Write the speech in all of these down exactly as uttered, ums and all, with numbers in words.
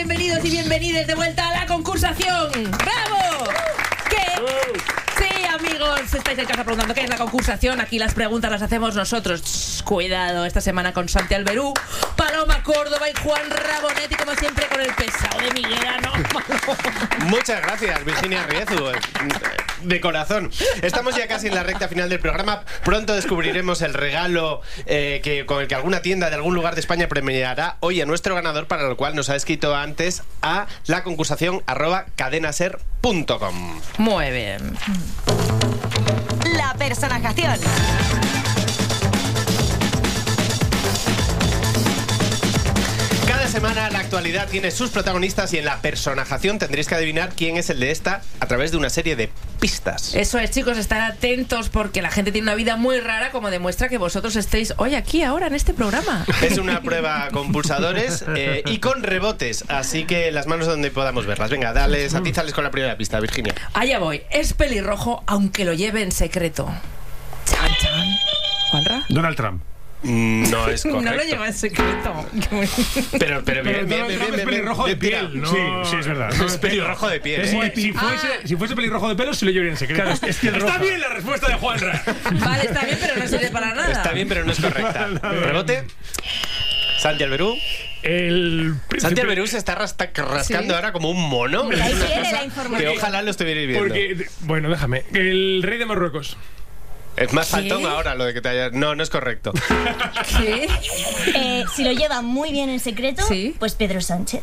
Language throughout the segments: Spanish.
bienvenidos y bienvenidas de vuelta a la concursación. ¡Bravo! ¿Qué? Sí, amigos, estáis en casa preguntando qué es la concursación. Aquí las preguntas las hacemos nosotros. Shh, cuidado, esta semana con Santi Alberú, Paloma Córdoba y Juan Rabonet, y como siempre con el pesado de Miguelano. Muchas gracias, Virginia Riezu, de corazón. Estamos ya casi en la recta final del programa. Pronto descubriremos el regalo eh, que, con el que alguna tienda de algún lugar de España premiará hoy a nuestro ganador, para lo cual nos ha escrito antes a la concursación arroba cadenaser punto com. Muy bien. La personajación. Cada semana la actualidad tiene sus protagonistas y en la personajación tendréis que adivinar quién es el de esta a través de una serie de pistas. Eso es, chicos, estar atentos porque la gente tiene una vida muy rara, como demuestra que vosotros estéis hoy aquí, ahora, en este programa. Es una prueba con pulsadores eh, y con rebotes, así que las manos donde podamos verlas. Venga, dale, satízales con la primera pista, Virginia. Allá voy. Es pelirrojo, aunque lo lleve en secreto. Chan, chan. ¿Juanra? Donald Trump. No es correcto. No lo lleva en secreto. Pero, pero bien, bien, bien, bien, es pelirrojo de piel, ¿no? Sí, sí, es verdad. Es pelirrojo de piel. Es, ¿eh? si, fuese, Ah. si fuese pelirrojo de pelo, se lo llevaría en secreto. Claro, es piel roja. Está bien la respuesta de Juanra. Vale, está bien, pero no sirve para nada. Está bien, pero no es correcta. Rebote. Santi Alberú. El Santi Alberú se está rasta- rascando Sí. ahora como un mono. Ahí Es una viene cosa la información. que ojalá lo estuvierais viendo. Porque, bueno, déjame. El rey de Marruecos. Es más ¿Qué? faltón ahora lo de que te haya... No, no es correcto. ¿Qué? Eh, si lo lleva muy bien en secreto, Sí. pues Pedro Sánchez.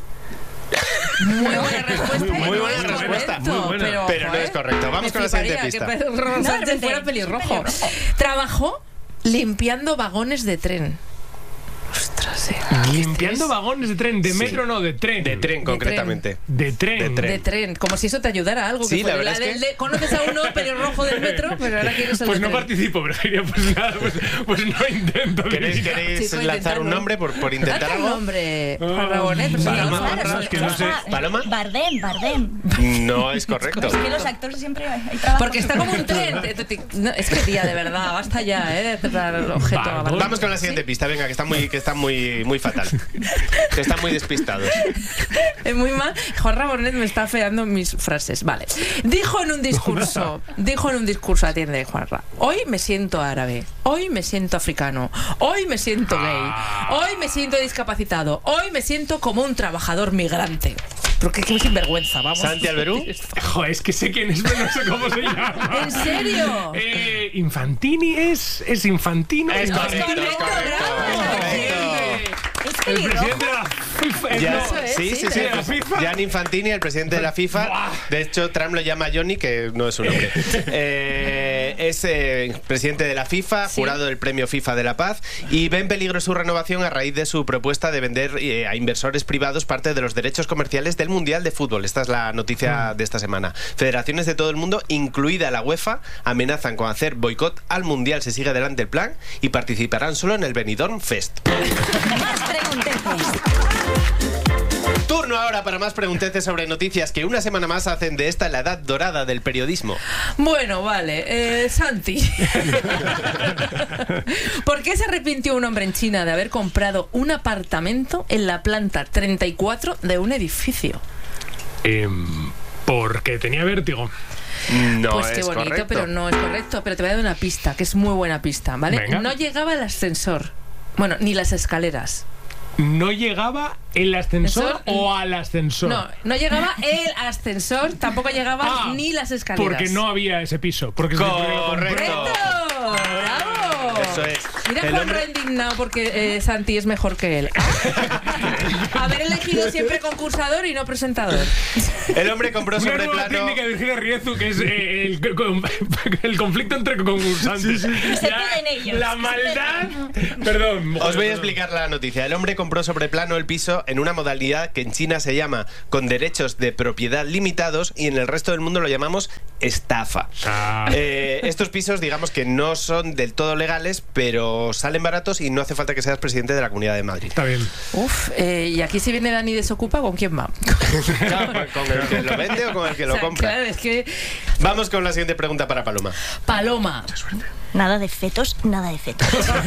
Muy buena respuesta. Muy No buena es respuesta. correcto, Muy buena. Pero, Pero no joder, es correcto. Vamos me con la siguiente fliparía pista. que Pedro No, Sánchez de fuera verdad, pelirrojo. es pelirrojo. Trabajó limpiando vagones de tren. Ostras, eh. Limpiando vagones de tren. De Sí. metro, no, de tren. De tren, concretamente. De tren. De tren. De tren, como si eso te ayudara a algo. Sí, que fuera la verdad la es del que- de- conoces a uno pelirrojo del metro, pero ahora quieres el Pues de no tren. participo, pero diría, pues nada, pues, pues no intento. ¿Queréis, diría. queréis Chico, lanzar intentando. un nombre por, por intentar Lanza un algo? nombre. Ah, Juan Rabonet, presentador. Paloma, Claro, Paloma, sí. es que no sé. ¿Paloma? Bardem, Bardem. No es correcto. Es que los actores siempre hay trabajo. Porque está como un tren. Te- te- te- no, es que, tía, de verdad, basta ya, ¿eh? De dar el objeto a Vamos. Bardem. Vamos con la siguiente pista, venga, que está muy, que está muy, muy fatal. Que están muy despistados. Es muy mal. Juan Rabonet me está feando mis frases. Vale. Dijo en un discurso, dijo en un discurso, atiende, Juanra. Hoy me siento árabe. Hoy me siento africano. Hoy me siento gay. Hoy me siento discapacitado. Hoy me siento como un trabajador migrante. Pero qué, qué sinvergüenza, vamos. Santi Alberú. Joder, es que sé quién es, pero no sé cómo se llama. ¿En serio? Eh, Infantini es. Es Infantino. Es No, correcto, es correcto, correcto. bravo. Es correcto. Es El pelirrojo. presidente de la FIFA. eh, Ya, no, Eso es, sí, sí, sí, sí. de la FIFA. Gianni Infantini, el presidente de la FIFA. Buah. De hecho, Trump lo llama Johnny, que no es su nombre. Eh, es eh, presidente de la FIFA, Sí. jurado del premio FIFA de la Paz, y ve en peligro su renovación a raíz de su propuesta de vender eh, a inversores privados parte de los derechos comerciales del Mundial de Fútbol. Esta es la noticia de esta semana. Federaciones de todo el mundo, incluida la UEFA, amenazan con hacer boicot al Mundial si sigue adelante el plan y participarán solo en el Benidorm Fest. Más pregunteces. Turno ahora para más pregunteces sobre noticias que una semana más hacen de esta la edad dorada del periodismo. Bueno, vale. Eh, Santi. ¿Por qué se arrepintió un hombre en China de haber comprado un apartamento en la planta treinta y cuatro de un edificio? Em, porque tenía vértigo. No Pues qué es bonito, correcto. pero no es correcto. Pero te voy a dar una pista, que es muy buena pista, ¿vale? Venga. No llegaba el ascensor. Bueno, ni las escaleras. ¿No llegaba el ascensor Ascensor, o al ascensor? No, no llegaba el ascensor, tampoco llegaban Ah, ni las escaleras. Porque no había ese piso. Porque se porque lo compró. Correcto. ¡Correcto! ¡Bravo! Eso es. Mira, El Juanra hombre- indignado porque eh, Santi es mejor que él. Ah. Haber elegido siempre concursador y no presentador. El hombre compró Una sobre nueva plano. técnica de Virginia Riezu, que es eh, el, con- el conflicto entre concursantes. Se La- piden ellos. La maldad. Perdón. Os voy a explicar la noticia. El hombre compró sobre plano el piso en una modalidad que en China se llama con derechos de propiedad limitados y en el resto del mundo lo llamamos estafa. Ah. Eh, estos pisos, digamos que no son del todo legales, pero salen baratos y no hace falta que seas presidente de la Comunidad de Madrid. Está bien. Uf, eh, y aquí si viene Dani Desocupa, ¿con quién va? Claro, ¿con el que lo vende o con el que lo O sea, compra? Claro, es que Vamos con la siguiente pregunta para Paloma. Paloma, Nada de fetos, nada de fetos.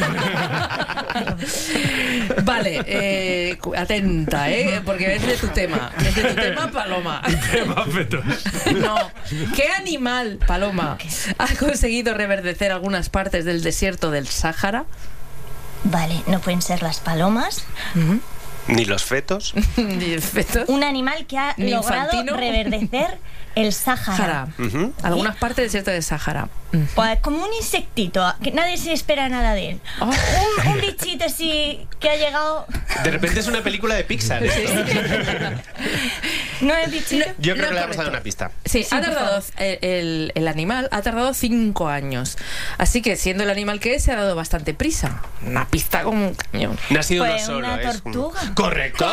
Vale, eh, cu- atenta, ¿eh? Porque es de tu tema. Es de tu tema, Paloma. Tema fetos. No. ¿Qué animal, Paloma, ha conseguido reverdecer algunas partes del desierto del Sáhara? Vale, no pueden ser las palomas. Ni los fetos. Ni el feto. Un animal que ha Ni logrado infantino. reverdecer el Sáhara. Sáhara. Ujú. Algunas partes del desierto del Sáhara. Pues como un insectito, que nadie se espera nada de él. Oh. Un, un bichito así que ha llegado... De repente es una película de Pixar. esto. ¿No es bichito? Yo creo No, que le vamos a dar correcto. una pista. Sí, Sí, ha por tardado, favor. el, el- el animal ha tardado cinco años. Así que, siendo el animal que es, se ha dado bastante prisa. Una pista como un cañón. No ha sido uno Pues solo. una es un- tortuga. Correcto.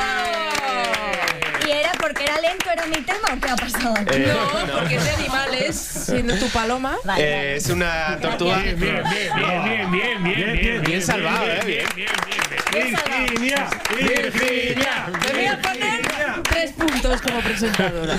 ¿Y era porque era lento, era mi tema o qué ha pasado aquí? Eh, No, no. porque ese animal es, siendo tu paloma. Vale, Eh, vale. es una tortuga. Bien, bien, bien, bien, bien, bien, bien, bien, Bien salvado, bien, eh, bien, bien, bien, Bien salvado. Virginia, Virginia. Me voy a poner tres puntos como presentadora.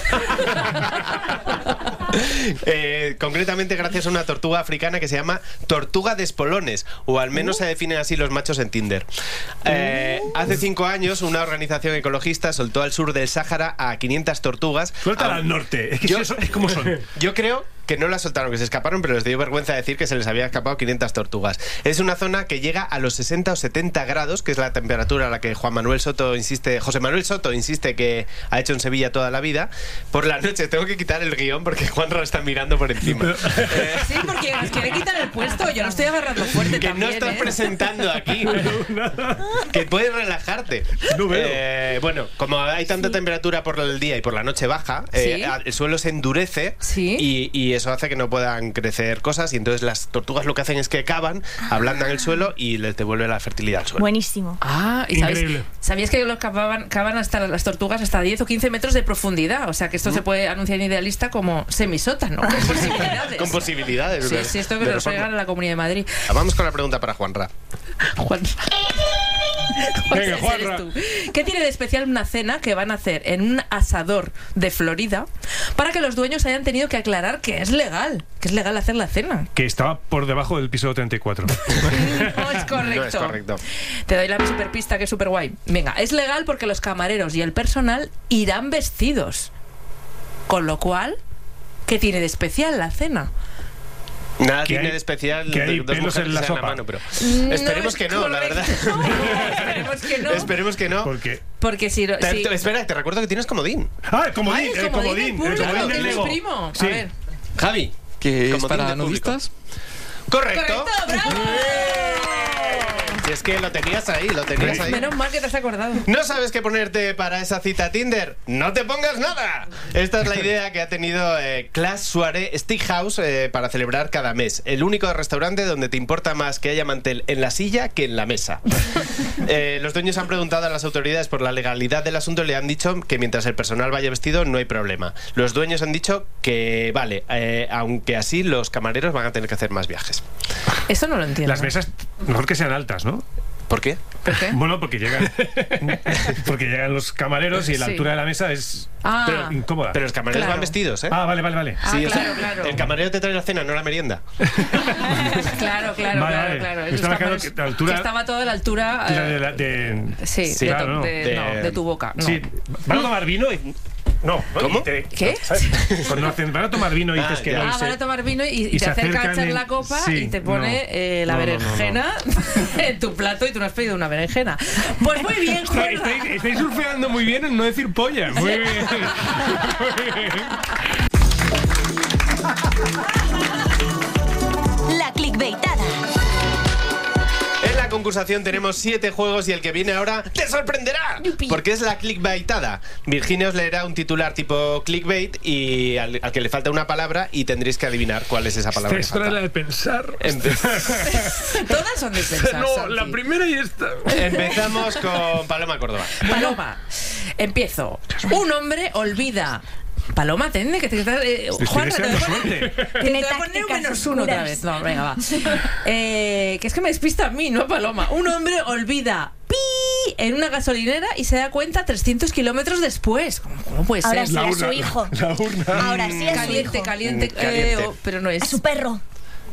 Eh, concretamente gracias a una tortuga africana que se llama tortuga de espolones, o al menos se definen así los machos en Tinder. Eh, hace cinco años una organización ecologista soltó al sur del Sáhara a quinientas tortugas. Suéltala Ah, al norte. Es que Yo- si eso- es como son. Yo creo que no las soltaron, que se escaparon, pero les dio vergüenza decir que se les había escapado quinientas tortugas. Es una zona que llega a los sesenta o setenta grados, que es la temperatura a la que Juan Manuel Soto insiste, José Manuel Soto insiste que ha hecho en Sevilla toda la vida. Por la noche tengo que quitar el guión porque Juanra está mirando por encima. Eh, Sí, porque nos quiere quitar el puesto. Yo lo estoy agarrando fuerte que también, no estás ¿eh? presentando aquí. Que puedes relajarte. No veo. Eh, bueno, como hay tanta temperatura por el día y por la noche baja, eh, Sí. a- el suelo se endurece Sí. y, y eso hace que no puedan crecer cosas, y entonces las tortugas lo que hacen es que cavan, ablandan el suelo y les devuelve la fertilidad al suelo. Buenísimo. Ah, y sabéis, Increíble. ¿sabíais que los cavaban, cavan hasta las tortugas hasta diez o quince metros de profundidad? O sea, que esto se puede anunciar en Idealista como semisótano, con posibilidades. Con posibilidades. Sí, de- sí, esto que de nos reforma. traigan a la Comunidad de Madrid. Vamos con la pregunta para Juanra. Juan. Venga, Ese Juanra. eres tú. ¿Qué tiene de especial una cena que van a hacer en un asador de Florida para que los dueños hayan tenido que aclarar que es legal? Que es legal hacer la cena. Que estaba por debajo del piso treinta y cuatro. No es correcto. No es correcto. Te doy la super pista que es súper guay. Venga, es legal porque los camareros y el personal irán vestidos. Con lo cual, ¿qué tiene de especial la cena? Nada Que tiene hay- de especial que hay dos pelos mujeres en la que se dan sopa. mano, pero No esperemos es que no, la verdad. correcto. Esperemos que no. Esperemos que no. Porque. Porque si no. Te- si- te- espera, te recuerdo que tienes comodín. ¡Ah, el comodín! Ay, el comodín! del El público, comodín que del es Lego. primo. Sí. A ver. Javi. Que es Comodín para del público. nudistas. Correcto. ¡Correcto! ¡Bravo! Si es que lo tenías ahí, lo tenías ahí. Menos mal que te has acordado. ¿No sabes qué ponerte para esa cita Tinder? ¡No te pongas nada! Esta es la idea que ha tenido eh, Clash Soirée Steakhouse eh, para celebrar cada mes. El único restaurante donde te importa más que haya mantel en la silla que en la mesa. Eh, los dueños han preguntado a las autoridades por la legalidad del asunto y le han dicho que mientras el personal vaya vestido no hay problema. Los dueños han dicho que vale, eh, aunque así los camareros van a tener que hacer más viajes. Eso no lo entiendo. Las mesas, mejor que sean altas, ¿no? ¿Por qué? ¿Por qué? Bueno, porque llegan porque llegan los camareros y la Sí. altura de la mesa es Ah, Pero- incómoda. Pero los camareros Claro. van vestidos, ¿eh? Ah, vale, vale, vale. Ah, Sí, o sea, claro, claro. El camarero te trae la cena, no la merienda. claro, claro, Vale, claro, vale. claro. Me Esos estaba quedando camareros- que la altura- que estaba todo a la altura. De, eh, de la- de- sí, Sí, de, claro, to- ¿no? de, De- no, de tu boca. No. Sí, van a tomar vino y... No, ¿no? ¿Cómo? Y te- ¿Qué? ¿sabes? Cuando hacen, van a tomar vino y Ah, dices que ya. no. y Ah, se- van a tomar vino y, y y te se acerca a acercan echar en- la copa sí, y te pone no. eh, la No, no, no, no. berenjena en tu plato y tú no has pedido una berenjena. Pues muy bien, Está- Juan. Estáis, estáis surfeando muy bien en no decir polla. Muy bien. Muy bien. La clickbaitada. En la concursación tenemos siete juegos y el que viene ahora te sorprenderá. Yupi. Porque es la clickbaitada. Virginia os leerá un titular tipo clickbait y al, al que le falta una palabra y tendréis que adivinar cuál es esa palabra. Esta que era la falta. de pensar. Empe- Todas son de pensar, No, Santi. la primera y esta. Empezamos con Paloma Córdoba. Paloma, empiezo. Un hombre olvida. Paloma, tiene que te eh, Estoy Juan, te deseando voy a poner- suerte. que te Tiene voy a poner un tácticas menos uno otra oscuras. vez. No, venga, va. Eh, que es que me despista a mí, no a Paloma. Un hombre olvida pi en una gasolinera y se da cuenta trescientos kilómetros después. ¿Cómo, cómo puede Ahora ser? sí a su hijo. La urna. Ahora sí a su Caliente, hijo. caliente, Mm, caliente. eh, oh, pero no es. A su perro.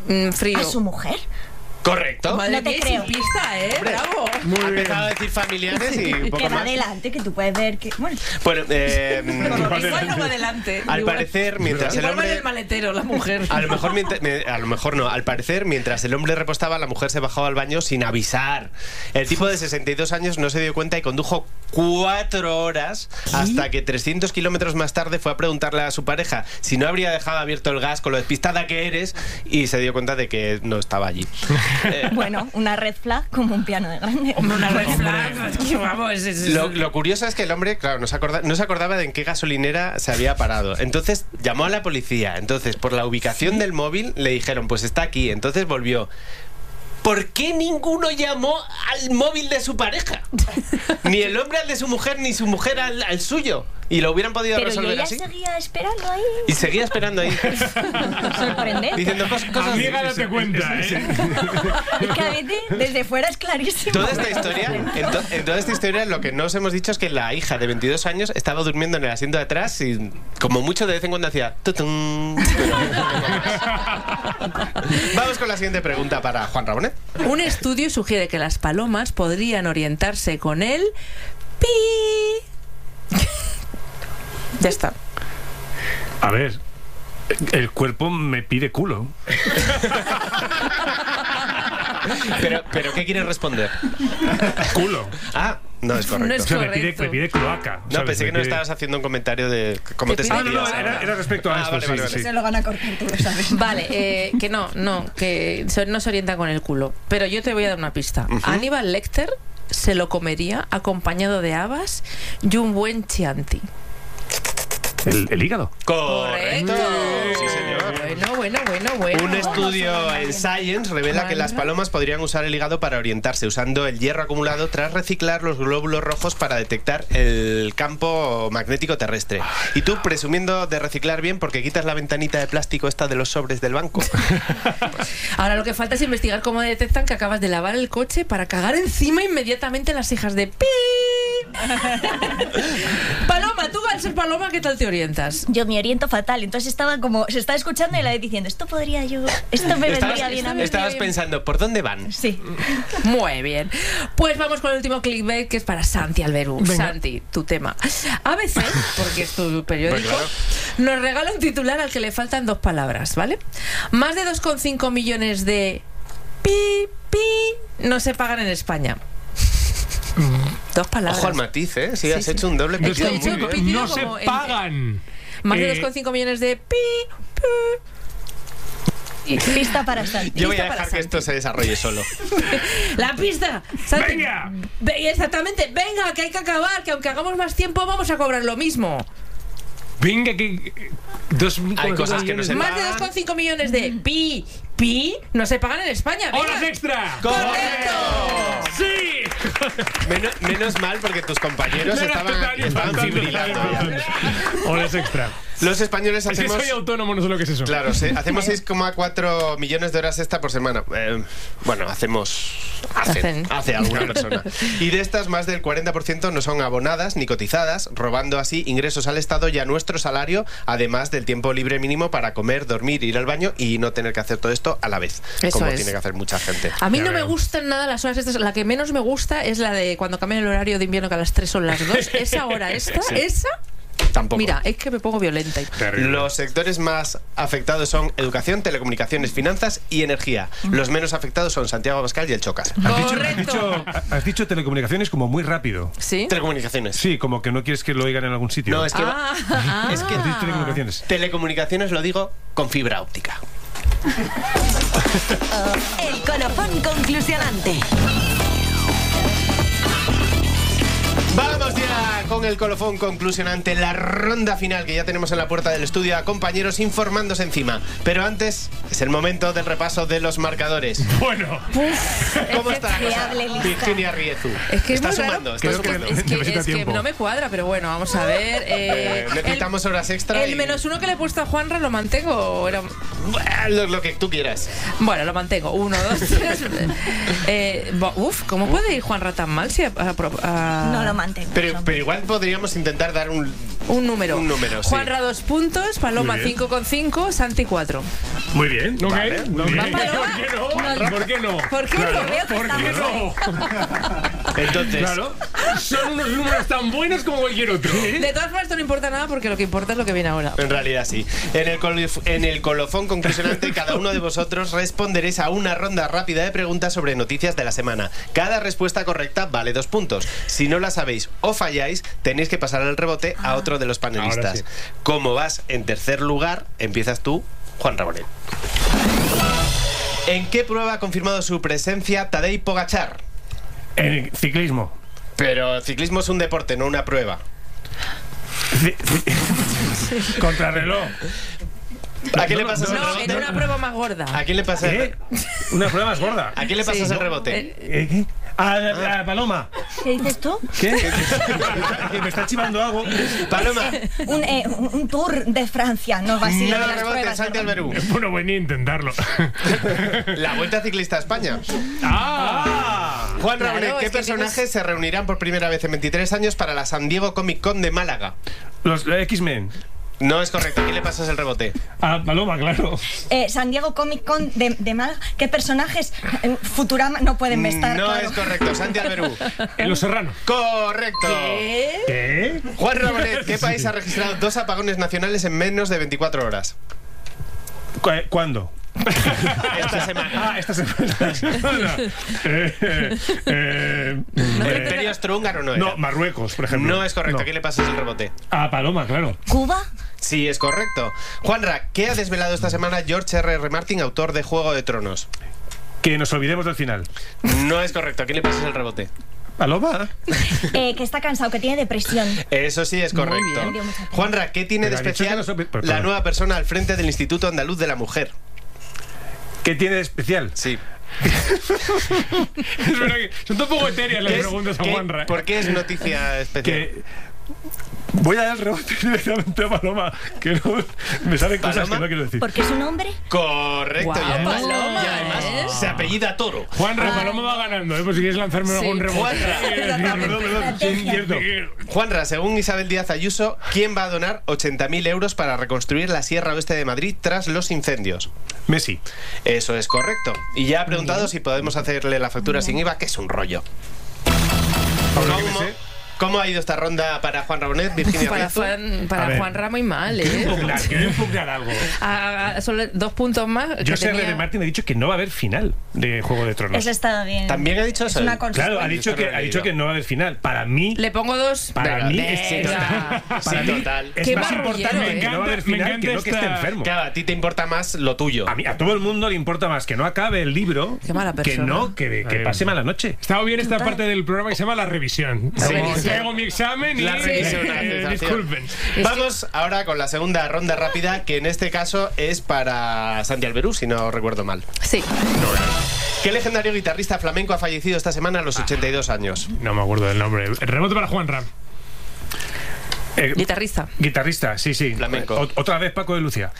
Mm, frío. ¿A su mujer? Correcto. Madre No te mía, y creo. sin pista, ¿eh? Bravo. Ha empezado a decir familiares y un poco Que va más. adelante, que tú puedes ver que... Bueno, Bueno, eh, Igual no va adelante. al Igual- parecer, mientras el Igual va en hombre... el maletero la mujer. A lo mejor mientras- me- a lo mejor no. Al parecer, mientras el hombre repostaba, la mujer se bajaba al baño sin avisar. El tipo de sesenta y dos años no se dio cuenta y condujo cuatro horas hasta que trescientos kilómetros más tarde fue a preguntarle a su pareja si no habría dejado abierto el gas con lo despistada que eres y se dio cuenta de que no estaba allí. Eh, bueno, una red flag como un piano de grande. Hombre, una red flag. Es que, vamos, es- es- Lo, lo curioso es que el hombre, claro, no se, acorda- no se acordaba de en qué gasolinera se había parado. Entonces llamó a la policía. Entonces, por la ubicación del móvil, le dijeron, pues está aquí. Entonces volvió. ¿Por qué ninguno llamó al móvil de su pareja? Ni el hombre al de su mujer, ni su mujer al, al suyo. Y lo hubieran podido Pero y resolver ella así. seguía esperando ahí. Y seguía esperando ahí. Sorprendente. Diciendo cos- cosas. Amiga, date cuenta, ¿eh? Es que a veces desde fuera es clarísimo. Toda esta historia, en, to- en toda esta historia lo que no os hemos dicho es que la hija de veintidós años estaba durmiendo en el asiento de atrás y como mucho de vez en cuando hacía tutun, pero poco más. Vamos con la siguiente pregunta para Juan Rabonet. Un estudio sugiere que las palomas podrían orientarse con el pi. Ya está. A ver, el cuerpo me pide culo. Pero, pero ¿qué quieres responder? Culo. Ah, no es correcto. No es O sea, me pide, correcto. me pide cloaca. No, ¿sabes? pensé Me que no pide- estabas haciendo un comentario de cómo te, Te pide Ah, no, sentías. no, era, era respecto a Ah, esto, vale, sí, vale, sí. vale. Se lo van a cortar, tú lo sabes. Vale, eh, que no, no, que se- no se orienta con el culo. Pero yo te voy a dar una pista. Aníbal Lecter se lo comería acompañado de habas y un buen chianti. El, el hígado. Correcto. Sí, señor. Bueno, bueno, bueno, bueno. Un estudio en Science revela que las palomas podrían usar el hígado para orientarse usando el hierro acumulado tras reciclar los glóbulos rojos para detectar el campo magnético terrestre. Y tú presumiendo de reciclar bien porque quitas la ventanita de plástico esta de los sobres del banco. Ahora lo que falta es investigar cómo detectan que acabas de lavar el coche para cagar encima inmediatamente las hijas de pi. Paloma, tú al ser paloma, ¿qué tal te orientas? Yo me oriento fatal, entonces estaba como, se estaba escuchando y la vez diciendo, esto podría yo, esto me Estabas, vendría bien a mí. estabas pensando, ¿por dónde van? Sí. Muy bien. Pues vamos con el último clickbait que es para Santi Alberú. Venga. Santi, tu tema. A B C, porque es tu periódico, Pues claro. nos regala un titular al que le faltan dos palabras, ¿vale? Más de dos coma cinco millones de pi, pi no se pagan en España. Dos palabras. Ojo al matiz, ¿eh? Si Sí, has sí. hecho un doble Es que pitido he hecho muy un bien. pitido No se como en- pagan. Más de Eh, dos coma cinco millones de pi, pi. Pista para Santi. Yo voy a Pista para dejar que Santi. esto se desarrolle solo. La pista. Santi. ¡Venga! Ve- Exactamente. Venga, que hay que acabar, que aunque hagamos más tiempo vamos a cobrar lo mismo. Venga, que. Dos, Hay cosas que no se Más de dos coma cinco millones de pi, pi no se pagan en España. Venga. ¡Horas extra! ¡Correcto! ¡Sí! Menos, menos mal porque tus compañeros No, no, estaban, total, estaban total, fibrilando total. ya. Horas extra. Los españoles Es que hacemos... soy autónomo, no sé lo que es eso. Claro, sí, hacemos seis coma cuatro millones de horas extra por semana. Eh, bueno, hacemos... Hacen, Hacen. hace alguna persona. Y de estas, más del cuarenta por ciento no son abonadas ni cotizadas, robando así ingresos al Estado y a nuestro salario, además del tiempo libre mínimo para comer, dormir, ir al baño y no tener que hacer todo esto a la vez, Eso como es. tiene que hacer mucha gente. A mí Ya no me veo. gustan nada las horas estas. La que menos me gusta es la de cuando cambian el horario de invierno, que a las tres son las dos. Esa hora esta, Sí. esa. Tampoco. Mira, es que me pongo violenta. Terrible. Los sectores más afectados son educación, telecomunicaciones, finanzas y energía. Los menos afectados son Santiago Abascal y el Chocas. Has dicho, has, Correcto. dicho, has dicho telecomunicaciones como muy rápido. ¿Sí? Telecomunicaciones. Sí, como que no quieres que lo oigan en algún sitio. No, es que... Ah, ah. Es que Has dicho telecomunicaciones. telecomunicaciones lo digo con fibra óptica. El colofón conclusionante. Vamos ya con el colofón conclusionante, la ronda final que ya tenemos en la puerta del estudio a compañeros informándose encima. Pero antes es el momento del repaso de los marcadores. Bueno, ¿Cómo está la que cosa? hable lista. Virginia Riezu. Es que es está muy raro. sumando, está Creo que sumando. Es que, Necesita es que tiempo. no me cuadra, pero bueno, vamos a ver. Eh, Eh, necesitamos horas extra. el, el y- menos uno que le he puesto a Juanra, ¿lo mantengo? o era- Buah, Lo, lo que tú quieras. Bueno, lo mantengo. Uno, dos, tres. Eh, bo- uf, ¿cómo puede ir Juanra tan mal si a- a- a- No lo mantengo. Pero, pero igual podríamos intentar dar un, Un número. Un número, sí. Juanra dos puntos, Paloma Muy bien. cinco con cinco, Santi cuatro. Muy bien, ok. Vale, Muy muy bien. bien. ¿Por qué no? ¿Por qué no? ¿Por qué Claro, no? Veo que ¿por qué estamos no? Entonces, Claro, son unos números tan buenos como cualquier otro. De todas formas, esto no importa nada porque lo que importa es lo que viene ahora. en realidad sí. En el, colif- en el colofón conclusionante, cada uno de vosotros responderéis a una ronda rápida de preguntas sobre noticias de la semana. Cada respuesta correcta vale dos puntos. Si no la sabéis o falláis, tenéis que pasar el rebote a otro de los panelistas. Ahora sí. Como vas en tercer lugar, empiezas tú, Juan Rabonet. ¿En qué prueba ha confirmado su presencia Tadej Pogačar? En ciclismo. Pero ciclismo es un deporte, no una prueba. Ci- ci- Contrarreloj. ¿A quién le No, pasas no, el No, rebote? en una prueba más gorda. ¿A quién le pasas ¿Qué? el, Una prueba más gorda. ¿A quién le pasas Sí. el rebote? Eh, ¿Eh, ¿Qué? A, a- a Paloma. ¿Qué dices tú? ¿Qué? Que me está chivando algo. Paloma. Un, eh, un un tour de Francia, no va a ser No de las rebote, pruebas. Santi Alberú. Bueno, venía a intentarlo. La Vuelta Ciclista a España. ¡Ah! Juan Claro, Rabonet, ¿qué es que personajes tienes- se reunirán por primera vez en veintitrés años para la San Diego Comic Con de Málaga? Los X-Men. No es correcto. ¿A quién le pasas el rebote? A Paloma, claro. Eh, San Diego Comic Con de, de Málaga. ¿Qué personajes en Futurama no pueden estar? No claro. es correcto. Santi Alberú. En Los Serranos. Correcto. ¿Qué? ¿Qué? Juan Rabonet, ¿qué país ha registrado dos apagones nacionales en menos de veinticuatro horas? ¿Cu- ¿Cuándo? Esta semana. Ah, esta semana. eh, eh, eh, ¿El eh, Imperio Austrohúngaro no era? no, Marruecos, por ejemplo. No es correcto. No. ¿A quién le pasas el rebote? A Paloma, claro. ¿Cuba? Sí, es correcto. Juanra, ¿qué ha desvelado esta semana George R R. Martin, autor de Juego de Tronos? Que nos olvidemos del final. No es correcto. ¿A quién le pasas el rebote? Paloma. Eh, que está cansado, que tiene depresión. Eso sí es Muy correcto. bien. Juanra, ¿qué tiene Pero de ha dicho que especial no so- pero- la pero- nueva persona al frente del Instituto Andaluz de la Mujer? ¿Qué tiene de especial? Sí. Es verdad que son un poco etéreas las ¿Qué es- preguntas a qué- Juanra. ¿eh? ¿Por qué es noticia especial? Que voy a dar el rebote directamente a Paloma, que no me salen cosas ¿Paloma? que no quiero decir. ¿Porque es un hombre? Correcto. Guau, y además, Paloma, y además ¿eh? se apellida Toro. Juanra, Paloma va ganando, ¿eh? Pues si quieres lanzarme Sí. algún rebote. Juanra. Perdón, perdón, sí, es cierto. Juanra, según Isabel Díaz Ayuso, ¿quién va a donar ochenta mil euros para reconstruir la Sierra Oeste de Madrid tras los incendios? Messi. Eso es correcto. Y ya ha preguntado si podemos hacerle la factura sin I V A, que es un rollo. Ahora que ¿Cómo, me sé. cómo ha ido esta ronda para Juan Rabonet, Virginia Para, Riezu? Juan, A para ver. Juanra muy mal, Quiero ¿eh? impugnar, quiero impugnar algo. A- a- solo dos puntos más. que Yo sé, tenía- R. Martin ha dicho que no va a haber final de Juego de Tronos. Eso está bien. ¿También ha dicho Es eso? una consecuencia. Claro, ha dicho, que, ha dicho que no va a haber final. Para mí, Le pongo dos. para Venga, mí, venga. es, Sí, Venga. total. para Sí, mí total. es Qué más marrullero, importante ¿eh? que no va a haber Me final encanta que no que esté esta- enfermo. Claro, a ti te importa más lo tuyo. A, mí, a todo el mundo le importa más que no acabe el libro Qué mala que persona. no que, que Ay, pase mala noche. Estaba bien esta parte del programa que se llama La Revisión. Sí. Como traigo mi examen y La revisión, la eh, sensación. disculpen. Es Vamos ahora con la segunda ronda rápida, que en este caso es para Santi Alberú, si no recuerdo mal. Sí. ¿Qué legendario guitarrista flamenco ha fallecido esta semana a los ochenta y dos años? No me acuerdo del nombre. Rebote para Juanra. Eh, Guitarrista. guitarrista, sí, sí. Flamenco. O- otra vez Paco de Lucía.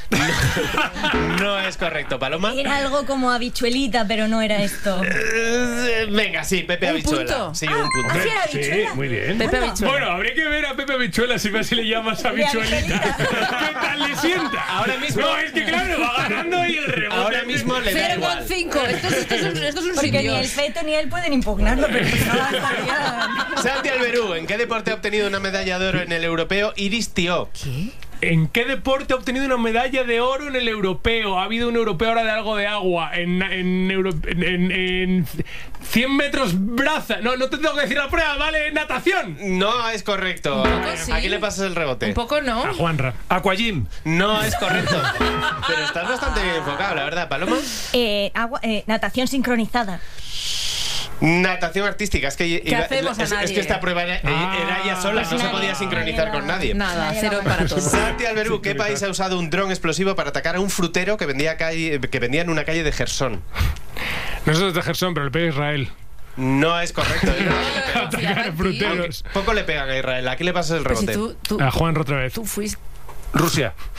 No es correcto, Paloma. Era algo como habichuelita, pero no era esto. Eh, Venga, sí, Pepe ¿Un Habichuela. punto? Sí, un punto. Ah, sí, era Sí, habichuela. muy bien. Pepe Habichuela. Bueno, habría que ver a Pepe Habichuela si así le llamas habichuelita. ¿Qué tal le sienta? Ahora mismo- No, es que claro, va ganando y el rebote. Ahora mismo le da cero igual. coma cinco. Esto es, esto es un, esto es un Porque sin ni el Dios. feto ni él pueden impugnarlo, pero no va a estar ya. Santi Alberú, ¿en qué deporte ha obtenido una medalla de oro en el europeo Iris Tió? ¿Qué? ¿En qué deporte ha obtenido una medalla de oro en el europeo? Ha habido un europeo ahora de algo de agua. En, en, Euro- en, en- en cien metros braza. No, no te tengo que decir la prueba, ¿vale? Natación. No es correcto. Un poco sí. ¿A quién le pasas el rebote? Un poco no. A Juanra. Aquajim. No es correcto. Pero estás bastante bien enfocado, la verdad, Paloma. Eh, agua, eh, natación sincronizada. Natación artística. Es que, iba- hacemos a es, es nadie? que esta prueba era, Ah. era ella sola, no se Nadie. podía sincronizar con nadie. Nada, Nadie cero va a para todos. Santi Alberú, ¿qué país ha usado un dron explosivo para atacar a un frutero que vendía, calle, que vendía en una calle de Gersón? Nosotros es de Gerson, pero el país Israel. No es correcto. ¿eh? Atacar fruteros. Poco le pegan a Israel. ¿A quién le pasas el Pero si rebote? tú, tú, A Juanra otra vez. tú fuiste. Rusia.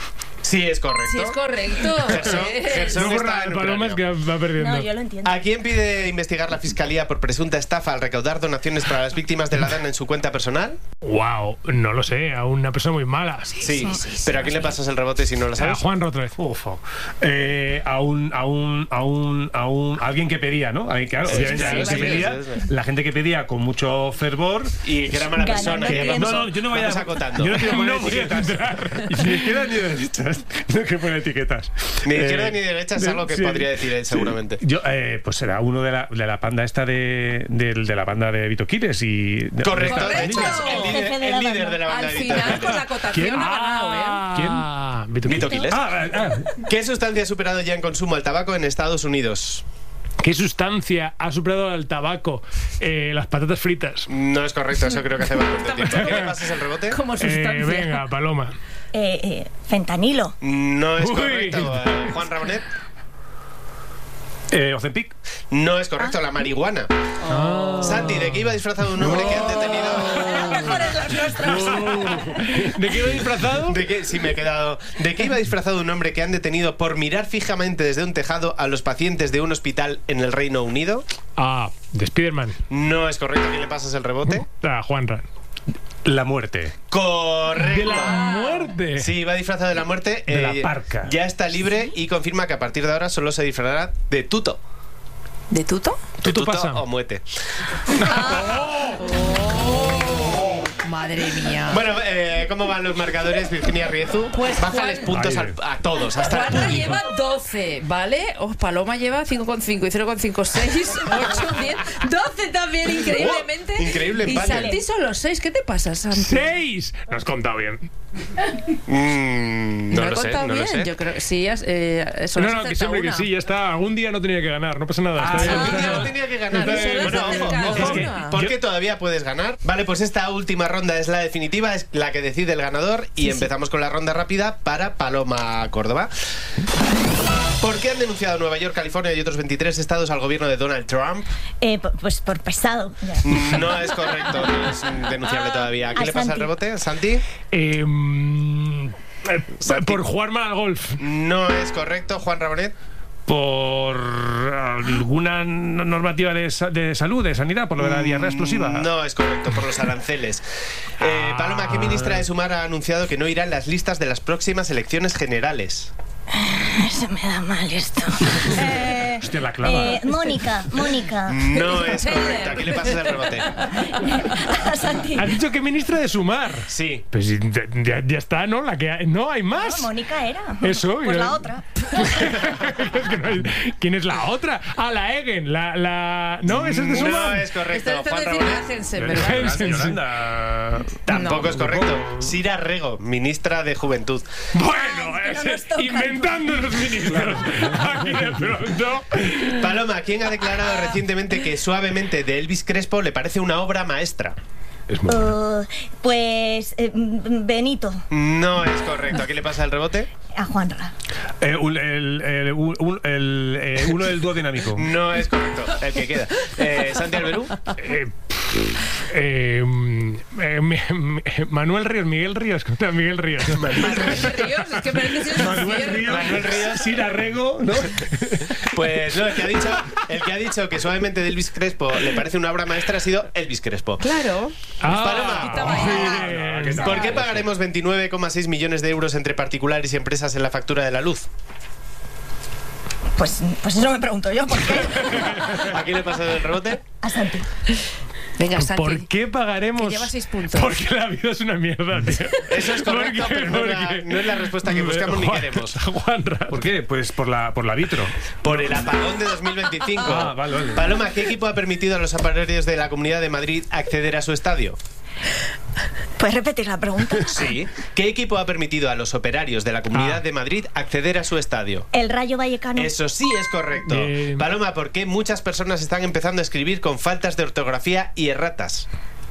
Sí, es correcto. Sí, es correcto. Gerson, Eh, Gerson No está borra en el Paloma, es ucranio. que va perdiendo. No, yo lo entiendo. ¿A quién pide investigar la Fiscalía por presunta estafa al recaudar donaciones para las víctimas de la DANA en su cuenta personal? Wow, no lo sé, a una persona muy mala. Sí, pero ¿a quién le pasas el rebote si no lo A sabes? Juan otra vez. Uf, eh, a un a un a un a un a alguien que pedía, ¿no? Alguien, claro, Sí, obviamente, sí, alguien sí, que sí, pedía, sí, sí. la gente que pedía con mucho fervor. Y que era mala Ganando persona. que tiempo. vamos- No, no, yo no voy vamos a acotando. Yo no quiero poner No voy a etiquetas. entrar. Ni de izquierda ni de derechas. No quiero poner etiquetas. Ni de Eh, izquierda ni de derecha es algo que sí, podría decir él, sí. seguramente. Yo, eh, pues era uno de la, de la panda esta de, de, de la banda de Vito Quiles y. de- Correcto, de de esta hecho niña. es el líder, Jefe de el la líder banda. de la banda Al de Vito. final, con la acotación ¿Quién? ha ganado, ¿eh? Ah, Vito Vito Quiles. Quiles. Ah, ah, ¿Qué sustancia ha superado ya en consumo al tabaco en Estados Unidos? ¿Qué sustancia ha superado al tabaco? Eh, las patatas fritas. No es correcto, eso creo que hace bastante tiempo. ¿A qué le pasas el rebote? Como Eh, sustancia. venga, Paloma. Eh, eh, fentanilo. No es Uy. correcto. Eh, Juan Rabonet. eh, Ozempic. No es correcto, la marihuana. Santi, ¿de qué iba disfrazado un hombre que han detenido? Mejores las nuestras. ¿De qué iba disfrazado? ¿De qué? Sí, me he quedado. ¿De qué iba disfrazado un hombre que han detenido por mirar fijamente desde un tejado a los pacientes de un hospital en el Reino Unido? Ah, de Spiderman. No es correcto. ¿A quién le pasas el rebote? Ah, Juanra. La muerte. Correcto. De la muerte. Sí, va disfrazado de la muerte. De la parca. Ya está libre y confirma que a partir de ahora solo se disfrazará de tuto. ¿De tuto? De Tuto pasa. o muete. Madre mía. Bueno, eh, ¿cómo van los marcadores, Virginia Riezu? Pues, Bájales Juan- puntos Ay, al- a todos, hasta el Juanra público. lleva doce, ¿vale? Oh, Paloma lleva cinco coma cinco y cero coma cinco, seis, ocho, diez, doce también, increíblemente. Wow, increíble Y empate. Santi solo seis. ¿Qué te pasa, Santi? ¡Seis! No has contado bien. Mm, no he lo sé, contado no lo bien. sé. Yo creo que sí, has- eh, solo No, has no, que acertado siempre que una. sí, ya está. Algún día no tenía que ganar, no pasa nada. Ah, Está bien. algún día no tenía que ganar. Solo has Bueno, ojo, acertado ojo, una. es que, porque todavía puedes ganar. Vale, pues esta última ronda es la definitiva, es la que decide el ganador. Y empezamos con la ronda rápida para Paloma Córdoba. ¿Por qué han denunciado Nueva York, California y otros veintitrés estados al gobierno de Donald Trump? Eh, pu- pues por pesado. Ya. No es correcto, no es denunciable todavía. ¿A quién A le pasa el Santi. rebote? ¿Santi? Eh, mm, eh, por jugar mal al golf. No es correcto. ¿Juan Rabonet? Por alguna no- normativa de, sa- de salud, de sanidad, por lo de la diarrea explosiva. No es correcto, por los aranceles. Eh, Paloma, ¿qué ministra de Sumar ha anunciado que no irá en las listas de las próximas elecciones generales? Se me da mal esto. Eh, Hostia, la clava. eh, Mónica, Mónica. No es correcto. ¿A quién le pasas el rebote? A Santi. Has dicho que ministra de Sumar. Sí. Pues ya, ya- ya está, ¿no? La que hay- no hay más. No, Mónica era. Eso, Pues y- la otra. Es que no hay- ¿Quién es la otra? Ah, la Egen. La, la... No, esa es de No Sumar. es correcto. Esto es Juan decir Rabonet. Hansen, Pero- ¿verdad? Sí, sí. Yolanda. Tampoco No. es correcto. Sira Rego, ministra de Juventud. Bueno, Ay, que no ese- nos toca. inventando los ministros. Aquí de pronto. Paloma, ¿quién ha declarado recientemente que Suavemente de Elvis Crespo le parece una obra maestra? Uh, pues eh, mm, Benito. No es correcto. ¿A quién le pasa el rebote? A Juanra. Eh, un- el, el- un- un- el, eh, uno del dúo dinámico. No es correcto. El que queda. Eh, ¿Santi Alberú? Eh, eh, mm, eh, mi- mi- Manuel Ríos, Miguel Ríos, contra Miguel Ríos. Manuel Ríos, es que parece que es un infierno. Manuel Ríos. Sira Rego, ¿no? Pues no, el que ha dicho, el que ha dicho que Suavemente de Elvis Crespo le parece una obra maestra ha sido Elvis Crespo. Claro. Ah, Paloma. bien. ¿Por qué pagaremos veintinueve coma seis millones de euros entre particulares y empresas en la factura de la luz? Pues, pues eso me pregunto yo, ¿por qué? ¿A quién le pasa el rebote? A Santi. Venga, Santi. ¿Por qué pagaremos? Que lleva seis puntos. Porque la vida es una mierda, tío. Eso es correcto, ¿Por qué? pero no es, la, ¿Por qué? no es la respuesta que buscamos ni Juan- queremos. Juanra. ¿Por qué? Pues por la, por la vitro. Por el apagón de dos mil veinticinco. Ah, vale, vale. Paloma, ¿qué equipo ha permitido a los operarios de la Comunidad de Madrid acceder a su estadio? ¿Puedes repetir la pregunta? Sí. ¿Qué equipo ha permitido a los operarios de la Comunidad Ah. de Madrid acceder a su estadio? El Rayo Vallecano. Eso sí es correcto. Bien. Paloma, ¿por qué muchas personas están empezando a escribir con faltas de ortografía y erratas?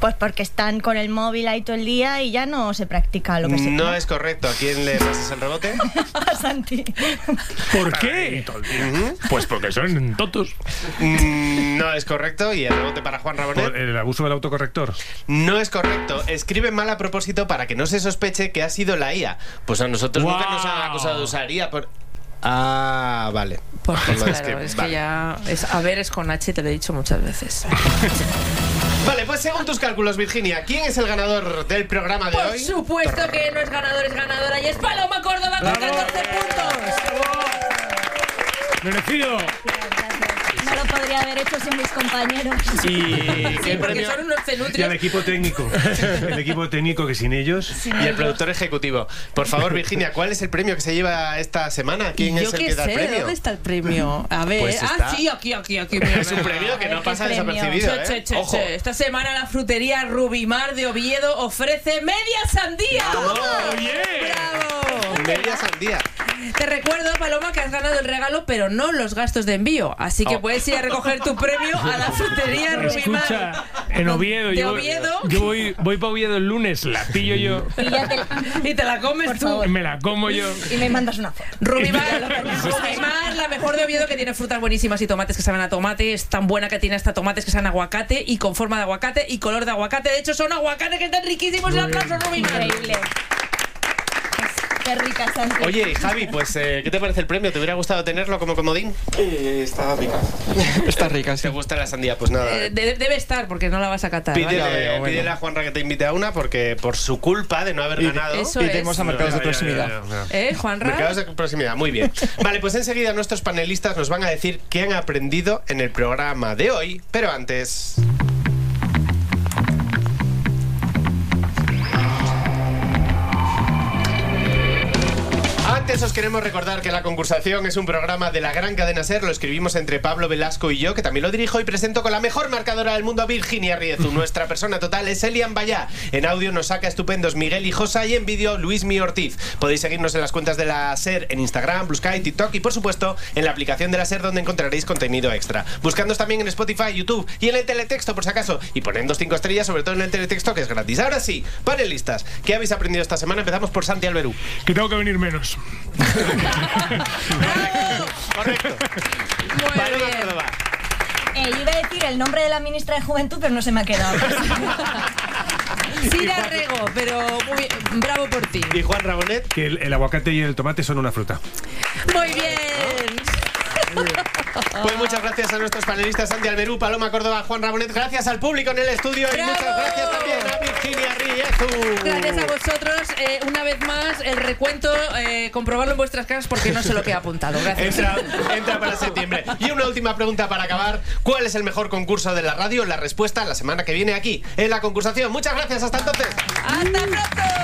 Pues porque están con el móvil ahí todo el día y ya no se practica lo que se No es correcto. ¿A quién le pasas el rebote? A Santi. ¿Por qué? Ujú. Pues porque son tontos. Mm, No es correcto. ¿Y el rebote para Juan Rabonet? Por el abuso del autocorrector. No es correcto. Escribe mal a propósito para que no se sospeche que ha sido la I A. Pues a nosotros Wow. nunca nos han acusado de usar I A por... Ah, vale. Porque Lo claro, escribe, es vale. que ya... Es, a ver, es con H, te lo he dicho muchas veces. Vale, pues según tus cálculos, Virginia, ¿quién es el ganador del programa de Por hoy? supuesto que no es ganador, es ganadora. Y es Paloma Córdoba con catorce puntos. ¡Merecido! No lo podría haber hecho sin mis compañeros. ¿Y Sí, qué porque premio? son unos Y al cenutrios. equipo técnico. El equipo técnico que sin ellos. Y el productor ejecutivo. Por favor, Virginia, ¿cuál es el premio que se lleva esta semana? ¿Quién Yo es el qué que da el sé, premio? ¿dónde está el premio? A ver, Pues está- ah, sí, aquí, aquí, aquí. mira, Es un mira. premio que A ver, no ¿qué pasa premio? desapercibido, Che, che, ¿eh? che, Ojo. che. Esta semana la frutería Rubimar de Oviedo ofrece media sandía. ¡Oye! ¡Bravo! Media sandía. Te recuerdo, Paloma, que has ganado el regalo, pero no los gastos de envío. Así que Oh. puedes ir a recoger tu premio a la frutería Rubimar. Escucha, en Oviedo, ¿De yo, Oviedo? yo voy, voy para Oviedo el lunes, la pillo yo, Y, ya te- Y te la comes Por tú. favor. me la como yo. y me mandas una foto. Rubimar, Rubimar, la mejor de Oviedo, que tiene frutas buenísimas y tomates que saben a tomate. Es tan buena que tiene hasta tomates que saben a aguacate y con forma de aguacate y color de aguacate. De hecho, son aguacates que están riquísimos. Un aplauso, Rubimar. Increíble. Qué rica, Santi. Oye, y Javi, pues, eh, ¿qué te parece el premio? ¿Te hubiera gustado tenerlo como comodín? Eh, está rica. Está rica, sí. ¿Te gusta la sandía? Pues nada. Eh, de- debe estar, porque no la vas a catar. ¿vale? Pídele, ya veo, bueno. pídele a Juanra que te invite a una porque por su culpa de no haber Y- ganado... Eso y es. tenemos a mercados de Ya, ya, ya, proximidad. ya, ya. ¿Eh, Juanra? Mercados de proximidad, muy bien. Vale, pues enseguida nuestros panelistas nos van a decir qué han aprendido en el programa de hoy, pero antes... Antes os queremos recordar que La Concursación es un programa de la gran cadena SER. Lo escribimos entre Pablo Velasco y yo, que también lo dirijo y presento con la mejor marcadora del mundo, Virginia Riezu. Nuestra persona total es Elian Bayá. En audio nos saca estupendos Miguel Hijosa y en vídeo Luismi Ortiz. Podéis seguirnos en las cuentas de la SER en Instagram, Blue Sky, TikTok y por supuesto en la aplicación de la SER, donde encontraréis contenido extra. Buscándonos también en Spotify, YouTube y en el teletexto por si acaso. Y ponednos cinco estrellas, sobre todo en el teletexto, que es gratis. Ahora sí, panelistas, ¿qué habéis aprendido esta semana? Empezamos por Santi Alberú. Que tengo que venir menos. Correcto. Muy Paloma bien. Córdoba. Eh, yo iba a decir el nombre de la ministra de Juventud, pero no se me ha quedado. Sí la rego, pero muy bien. Bravo por ti. Y Juan Rabonet. Que el, el aguacate y el tomate son una fruta. Muy bien. Pues muchas gracias a nuestros panelistas Santi Alberú, Paloma Córdoba, Juan Rabonet. Gracias al público en el estudio y ¡Bravo! muchas gracias también a Virginia Riezu. Gracias a vosotros. Eh, una vez más, el recuento, eh, comprobarlo en vuestras casas porque no sé lo que he apuntado. Gracias. Entra, entra para septiembre. Y una última pregunta para acabar. ¿Cuál es el mejor concurso de la radio? La respuesta la semana que viene aquí, en La Concursación. Muchas gracias, hasta entonces. ¡Hasta pronto!